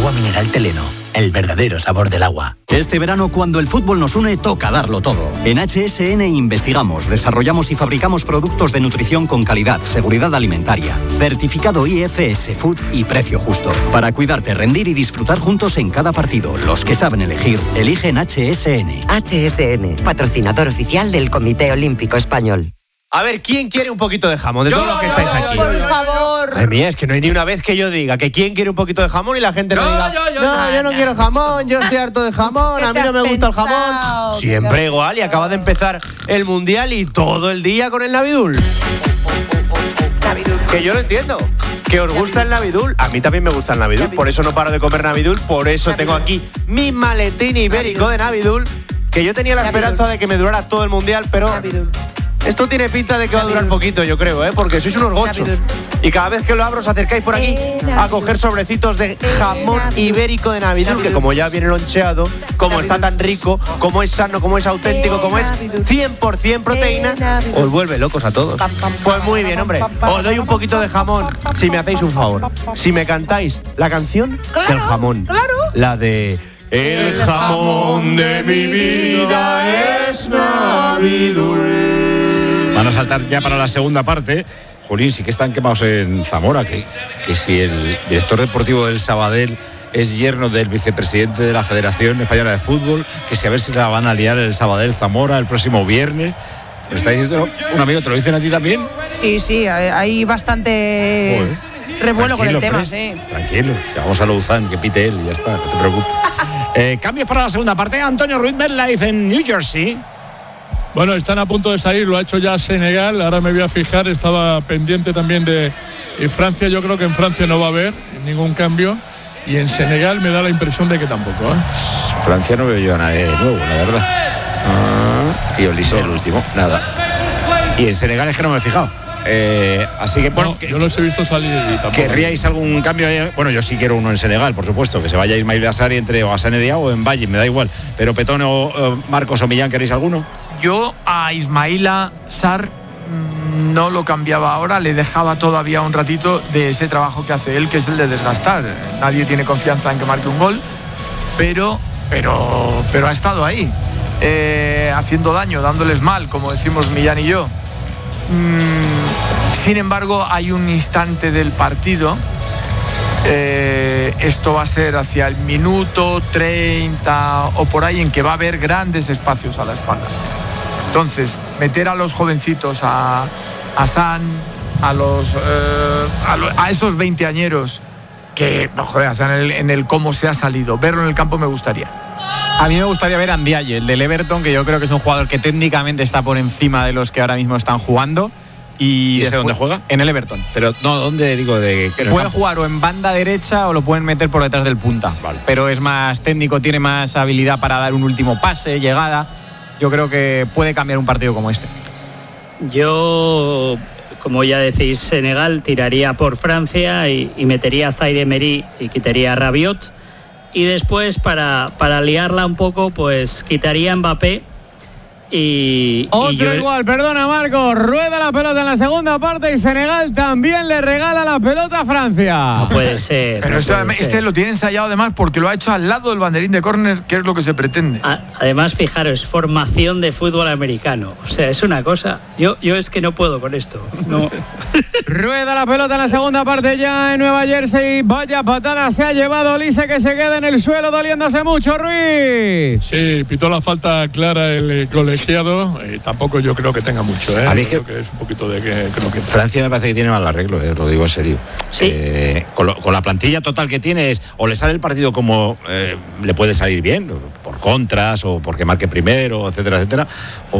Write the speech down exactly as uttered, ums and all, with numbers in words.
Agua mineral Teleno, el verdadero sabor del agua. Este verano, cuando el fútbol nos une, toca darlo todo. En H S N investigamos, desarrollamos y fabricamos productos de nutrición con calidad, seguridad alimentaria, certificado I F S Food y precio justo. Para cuidarte, rendir y disfrutar juntos en cada partido. Los que saben elegir, eligen H S N. H S N, patrocinador oficial del Comité Olímpico Español. A ver, ¿quién quiere un poquito de jamón? De yo, todos los que estáis yo, aquí. Por favor. Ay, mía, es que no hay ni una vez que yo diga que quién quiere un poquito de jamón y la gente no yo, diga, yo, yo, no, no, yo no no. quiero jamón, yo estoy harto de jamón, a mí no me gusta el jamón. Siempre igual, y acaba de empezar el Mundial y todo el día con el Navidul. Que yo lo entiendo, que os gusta el Navidul. A mí también me gusta el Navidul, por eso no paro de comer Navidul, por eso tengo aquí mi maletín ibérico de Navidul, que yo tenía la esperanza de que me durara todo el Mundial, pero esto tiene pinta de que va a durar poquito, yo creo, ¿eh? Porque sois unos gochos. Y cada vez que lo abro os acercáis por aquí a coger sobrecitos de jamón ibérico de Navidul, que como ya viene loncheado, como está tan rico, como es sano, como es auténtico, como es cien por ciento proteína, os vuelve locos a todos. Pues muy bien, hombre. Os doy un poquito de jamón si me hacéis un favor. Si me cantáis la canción del jamón. La de... El jamón de mi vida es Navidul. Van a saltar ya para la segunda parte. Jolín, sí que están quemados en Zamora, que, que si el director deportivo del Sabadell es yerno del vicepresidente de la Federación Española de Fútbol, que si a ver si la van a liar el Sabadell Zamora el próximo viernes. ¿Lo está diciendo un amigo? ¿Te lo dicen a ti también? Sí, sí, hay bastante Joder. revuelo con el tema, Pres, sí. Tranquilo, que vamos a Louzán, que pite él y ya está, no te preocupes. eh, cambios para la segunda parte. Antonio Ruiz MetLife en New Jersey. Bueno, están a punto de salir, lo ha hecho ya Senegal, ahora me voy a fijar, estaba pendiente también de Francia, yo creo que en Francia no va a haber ningún cambio y en Senegal me da la impresión de que tampoco. ¿eh? Francia no veo yo a nadie de nuevo, la verdad. Ah, y Olise el último, nada. Y en Senegal es que no me he fijado. Eh, así que bueno, no, que, yo los he visto salir y tampoco. ¿Querríais algún cambio? Bueno, yo sí quiero uno en Senegal, por supuesto, que se vaya Ismail Assari entre o Hassane Dia o en Valle, me da igual. Pero Petón o uh, Marcos o Millán, ¿queréis alguno? Yo a Ismaila Sarr mmm, no lo cambiaba ahora, le dejaba todavía un ratito de ese trabajo que hace él, que es el de desgastar. Nadie tiene confianza en que marque un gol, pero, pero, pero ha estado ahí, eh, haciendo daño, dándoles mal, como decimos Millán y yo. Mm, sin embargo, hay un instante del partido. Eh, esto va a ser hacia el minuto treinta o por ahí, en que va a haber grandes espacios a la espalda. Entonces, meter a los jovencitos, a, a San, a los eh, a, lo, a esos veinteañeros, que, no joder, a San en el, en el cómo se ha salido, verlo en el campo me gustaría. A mí me gustaría ver a Ndiaye, el del Everton, que yo creo que es un jugador que técnicamente está por encima de los que ahora mismo están jugando. ¿Y, ¿Y ese dónde juega? En el Everton. Pero no, ¿dónde digo? De que puede jugar o en banda derecha o lo pueden meter por detrás del punta. Vale. Pero es más técnico, tiene más habilidad para dar un último pase, llegada. Yo creo que puede cambiar un partido como este. Yo, como ya decís, Senegal tiraría por Francia y, y metería a Zaïre Emery y quitaría a Rabiot. Y después, para, para liarla un poco, pues quitaría a Mbappé. Y, Otro y yo... igual, perdona Marco, rueda la pelota en la segunda parte y Senegal también le regala la pelota a Francia. No puede ser. Pero no esto, puede este ser. lo tiene ensayado además porque lo ha hecho al lado del banderín de córner, que es lo que se pretende. A, además, fijaros, formación de fútbol americano. O sea, es una cosa. Yo, yo es que no puedo con esto. No. Rueda la pelota en la segunda parte ya en Nueva Jersey. Vaya patada se ha llevado Olise, que se queda en el suelo doliéndose mucho, Ruiz. Sí, pitó la falta clara el eh, colegiado. Eh, tampoco yo creo que tenga mucho, ¿eh? Creo que es un poquito de que creo que Francia me parece que tiene mal arreglo, eh, lo digo en serio. Sí. Eh, con, lo, con la plantilla total que tiene, es, o le sale el partido como eh, le puede salir bien, por contras o porque marque primero, etcétera, etcétera, o